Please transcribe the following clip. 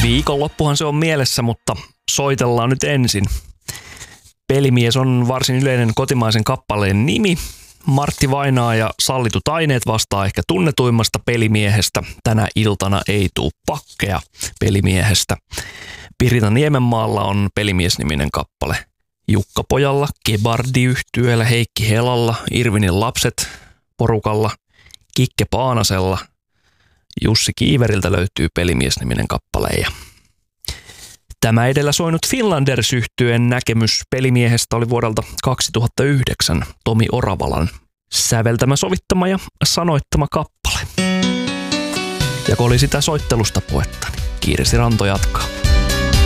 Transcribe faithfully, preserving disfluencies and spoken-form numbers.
Viikonloppuhan se on mielessä, mutta soitellaan nyt ensin. Pelimies on varsin yleinen kotimaisen kappaleen nimi. Martti Vainaa ja Sallitut aineet vastaa ehkä tunnetuimmasta pelimiehestä. Tänä iltana ei tuu pakkeja pelimiehestä. Pirita Niemenmaalla on Pelimies-niminen kappale. Jukka Pojalla, Gebardi-yhtyeellä, Heikki Helalla, Irvinin lapset porukalla, Kikke Paanasella, Jussi Kiiveriltä löytyy Pelimies-niminen kappale. Ja tämä edellä soinut Finlanders-yhtyeen näkemys pelimiehestä oli vuodelta kaksituhattayhdeksän Tomi Oravalan säveltämä, sovittama ja sanoittama kappale. Ja kun oli sitä soittelusta puhetta, niin Kirsi Ranto jatkaa.